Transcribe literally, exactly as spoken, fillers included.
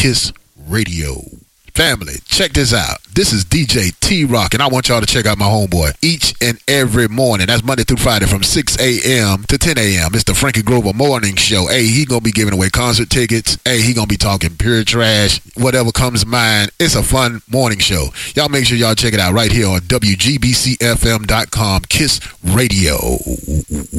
Kiss Radio. Family, check this out. This is D J T-Rock, and I want y'all to check out my homeboy each and every morning. That's Monday through Friday from six a.m. to ten a.m. It's the Frankie Grover Morning Show. Hey, he gonna be giving away concert tickets. Hey, he gonna be talking pure trash, whatever comes to mind. It's a fun morning show. Y'all make sure y'all check it out right here on W G B C F M dot com, Kiss Radio.